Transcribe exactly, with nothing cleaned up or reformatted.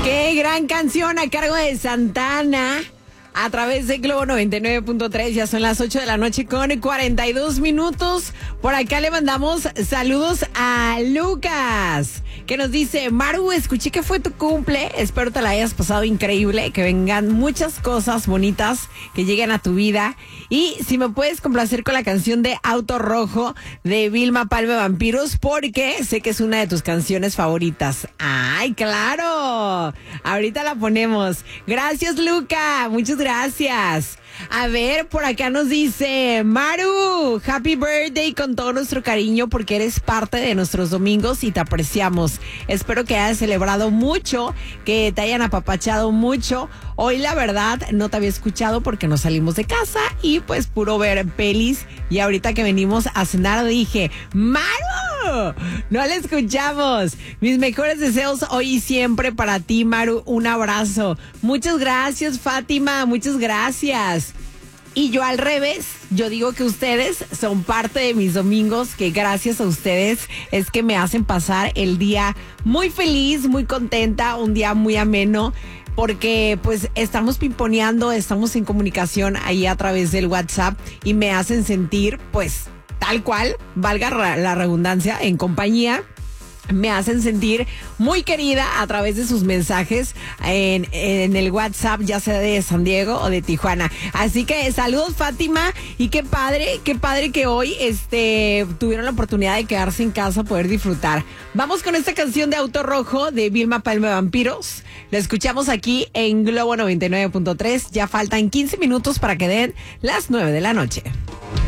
Qué gran canción a cargo de Santana. A través de Globo noventa y nueve punto tres, ya son las ocho de la noche con cuarenta y dos minutos. Por acá le mandamos saludos a Lucas, que nos dice: Maru, escuché que fue tu cumple, espero te la hayas pasado increíble, que vengan muchas cosas bonitas que lleguen a tu vida. Y si me puedes complacer con la canción de Auto Rojo de Vilma Palma Vampiros, porque sé que es una de tus canciones favoritas. ¡Ay, claro! Ahorita la ponemos. Gracias, Luca. Muchas gracias. A ver, por acá nos dice: Maru, happy birthday con todo nuestro cariño porque eres parte de nuestros domingos y te apreciamos. Espero que hayas celebrado mucho, que te hayan apapachado mucho. Hoy la verdad no te había escuchado porque nos salimos de casa y pues puro ver pelis, y ahorita que venimos a cenar dije: Maru, no la escuchamos. Mis mejores deseos hoy y siempre para ti, Maru. Un abrazo. Muchas gracias, Fátima. Muchas gracias. Y yo al revés, yo digo que ustedes son parte de mis domingos, que gracias a ustedes es que me hacen pasar el día muy feliz, muy contenta, un día muy ameno, porque pues estamos pimponeando, estamos en comunicación ahí a través del WhatsApp y me hacen sentir pues tal cual, valga la redundancia, en compañía. Me hacen sentir muy querida a través de sus mensajes en, en el WhatsApp, ya sea de San Diego o de Tijuana. Así que saludos, Fátima, y qué padre, qué padre que hoy este tuvieron la oportunidad de quedarse en casa, poder disfrutar. Vamos con esta canción de Auto Rojo de Vilma Palma Vampiros. La escuchamos aquí en Globo noventa y nueve punto tres. Ya faltan quince minutos para que den las nueve de la noche.